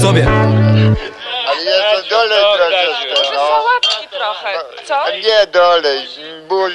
sobie. Ale jeszcze dolej troszeczkę, no. Sałatki trochę, co? Nie dolej, ból